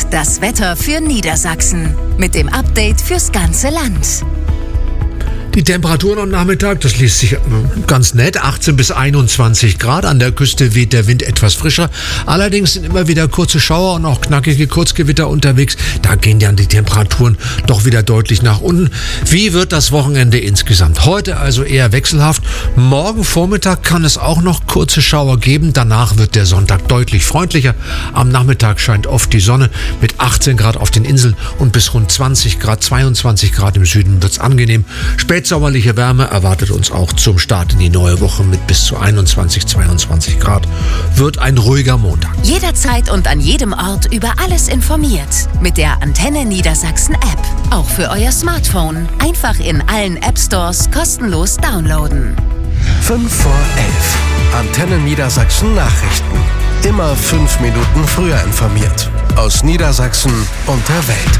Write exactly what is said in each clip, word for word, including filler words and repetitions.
das Wetter für Niedersachsen. Mit dem Update fürs ganze Land. Die Temperaturen am Nachmittag, das liest sich ganz nett, achtzehn bis einundzwanzig Grad. An der Küste weht der Wind etwas frischer. Allerdings sind immer wieder kurze Schauer und auch knackige Kurzgewitter unterwegs. Da gehen dann die Temperaturen doch wieder deutlich nach unten. Wie wird das Wochenende insgesamt? Heute also eher wechselhaft. Morgen Vormittag kann es auch noch kurze Schauer geben. Danach wird der Sonntag deutlich freundlicher. Am Nachmittag scheint oft die Sonne mit achtzehn Grad auf den Inseln und bis rund zwanzig Grad, zweiundzwanzig Grad im Süden wird es angenehm. Spätsommerliche Wärme erwartet uns auch zum Start in die neue Woche mit bis zu einundzwanzig, zweiundzwanzig Grad. Wird ein ruhiger Montag. Jederzeit und an jedem Ort über alles informiert. Mit der Antenne Niedersachsen App. Auch für euer Smartphone. Einfach in allen App Stores kostenlos downloaden. fünf vor elf. Antenne Niedersachsen Nachrichten. Immer fünf Minuten früher informiert. Aus Niedersachsen und der Welt.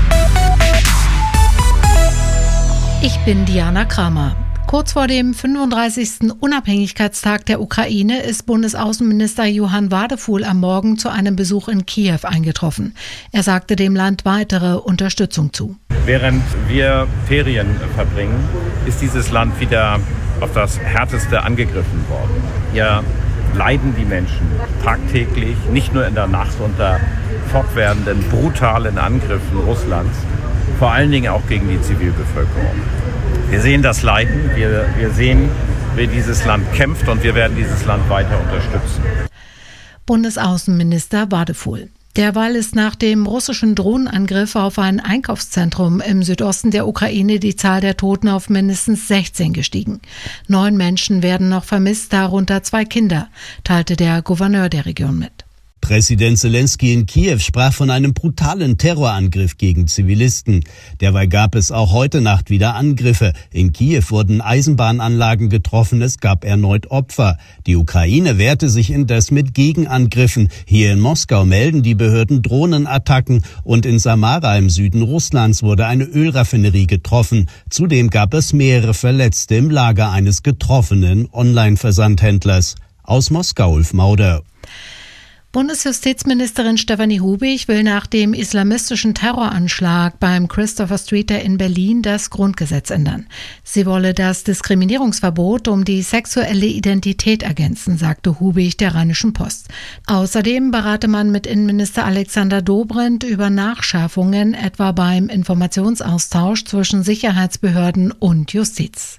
Ich bin Diana Kramer. Kurz vor dem fünfunddreißigsten Unabhängigkeitstag der Ukraine ist Bundesaußenminister Johann Wadefuhl am Morgen zu einem Besuch in Kiew eingetroffen. Er sagte dem Land weitere Unterstützung zu. Während wir Ferien verbringen, ist dieses Land wieder auf das Härteste angegriffen worden. Hier leiden die Menschen tagtäglich, nicht nur in der Nacht unter fortwährenden, brutalen Angriffen Russlands, vor allen Dingen auch gegen die Zivilbevölkerung. Wir sehen das Leiden, wir, wir sehen, wie dieses Land kämpft und wir werden dieses Land weiter unterstützen. Bundesaußenminister Wadefuhl. Derweil ist nach dem russischen Drohnenangriff auf ein Einkaufszentrum im Südosten der Ukraine die Zahl der Toten auf mindestens sechzehn gestiegen. Neun Menschen werden noch vermisst, darunter zwei Kinder, teilte der Gouverneur der Region mit. Präsident Zelensky in Kiew sprach von einem brutalen Terrorangriff gegen Zivilisten. Derweil gab es auch heute Nacht wieder Angriffe. In Kiew wurden Eisenbahnanlagen getroffen, es gab erneut Opfer. Die Ukraine wehrte sich indes mit Gegenangriffen. Hier in Moskau melden die Behörden Drohnenattacken und in Samara im Süden Russlands wurde eine Ölraffinerie getroffen. Zudem gab es mehrere Verletzte im Lager eines getroffenen Online-Versandhändlers. Aus Moskau, Ulf Mauder. Bundesjustizministerin Stefanie Hubig will nach dem islamistischen Terroranschlag beim Christopher Streeter in Berlin das Grundgesetz ändern. Sie wolle das Diskriminierungsverbot um die sexuelle Identität ergänzen, sagte Hubig der Rheinischen Post. Außerdem berate man mit Innenminister Alexander Dobrindt über Nachschärfungen, etwa beim Informationsaustausch zwischen Sicherheitsbehörden und Justiz.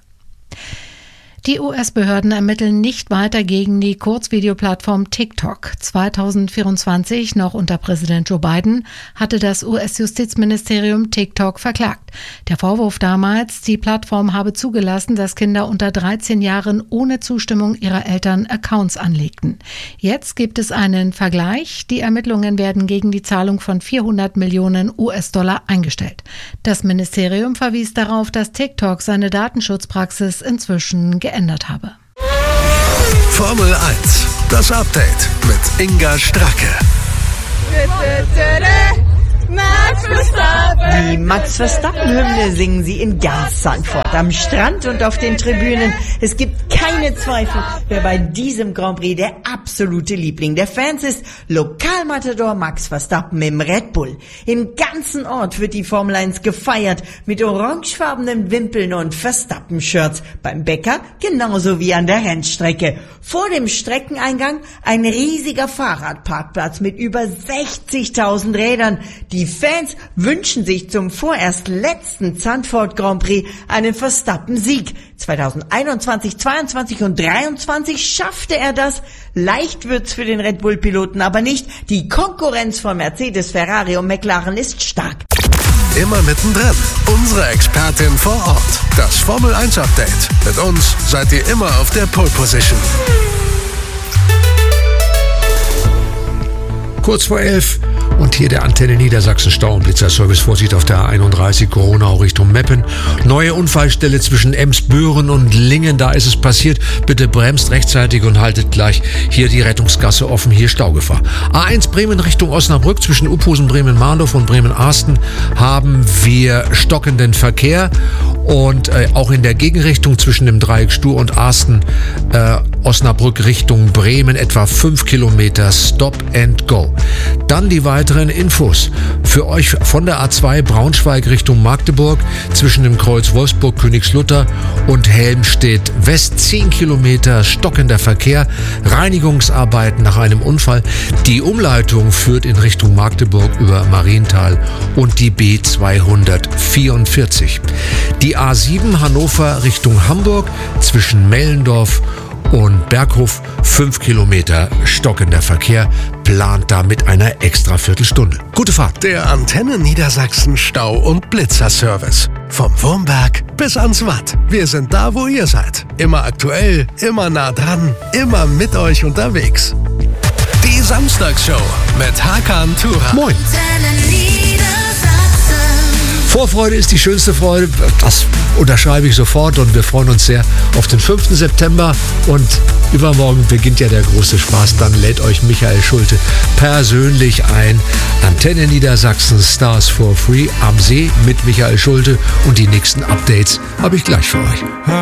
Die U S-Behörden ermitteln nicht weiter gegen die Kurzvideoplattform TikTok. zweitausendvierundzwanzig, noch unter Präsident Joe Biden, hatte das U S-Justizministerium TikTok verklagt. Der Vorwurf damals, die Plattform habe zugelassen, dass Kinder unter dreizehn Jahren ohne Zustimmung ihrer Eltern Accounts anlegten. Jetzt gibt es einen Vergleich. Die Ermittlungen werden gegen die Zahlung von vierhundert Millionen U S-Dollar eingestellt. Das Ministerium verwies darauf, dass TikTok seine Datenschutzpraxis inzwischen geändert habe. Formel eins, das Update mit Inga Stracke. Max Verstappen! Die Max Verstappen-Hymne singen sie in ganz Zandvoort, am Strand und auf den Tribünen. Es gibt keine Zweifel, wer bei diesem Grand Prix der absolute Liebling der Fans ist. Lokalmatador Max Verstappen im Red Bull. Im ganzen Ort wird die Formel eins gefeiert mit orangefarbenen Wimpeln und Verstappen-Shirts. Beim Bäcker genauso wie an der Rennstrecke. Vor dem Streckeneingang ein riesiger Fahrradparkplatz mit über sechzigtausend Rädern. Die Fans wünschen sich zum vorerst letzten Zandvoort Grand Prix einen Verstappen-Sieg. zweitausendeinundzwanzig, zweiundzwanzig und dreiundzwanzig schaffte er das. Leicht wird's für den Red Bull-Piloten aber nicht. Die Konkurrenz von Mercedes, Ferrari und McLaren ist stark. Immer mittendrin. Unsere Expertin vor Ort. Das Formel eins Update. Mit uns seid ihr immer auf der Pole Position. Kurz vor elf und hier der Antenne Niedersachsen Stau- und Blitzerservice. Vorsicht auf der A einunddreißig Corona Richtung Meppen. Neue Unfallstelle zwischen Emsbüren und Lingen, da ist es passiert. Bitte bremst rechtzeitig und haltet gleich hier die Rettungsgasse offen, hier Staugefahr. A eins Bremen Richtung Osnabrück, zwischen Uphusen, Bremen-Mahndorf und Bremen-Arsten haben wir stockenden Verkehr. Und äh, auch in der Gegenrichtung zwischen dem Dreieck Stur und Arsten, äh, Osnabrück Richtung Bremen etwa fünf Kilometer Stop and Go. Dann die weiteren Infos Für euch von der A zwei Braunschweig Richtung Magdeburg zwischen dem Kreuz Wolfsburg-Königslutter und Helmstedt West zehn Kilometer stockender Verkehr, Reinigungsarbeiten nach einem Unfall. Die Umleitung führt in Richtung Magdeburg über Marienthal und die B zweihundertvierundvierzig. Die A sieben Hannover Richtung Hamburg zwischen Mellendorf und Berghof fünf Kilometer stockender Verkehr, plant damit einer extra Viertelstunde. Gute Fahrt. Der Antenne Niedersachsen Stau- und Blitzerservice. Vom Wurmberg bis ans Watt. Wir sind da, wo ihr seid. Immer aktuell, immer nah dran, immer mit euch unterwegs. Die Samstagsshow mit Hakan Tura. Moin. Vorfreude ist die schönste Freude, das unterschreibe ich sofort und wir freuen uns sehr auf den fünften September und übermorgen beginnt ja der große Spaß, dann lädt euch Michael Schulte persönlich ein. Antenne Niedersachsen Stars for Free am See mit Michael Schulte und die nächsten Updates habe ich gleich für euch.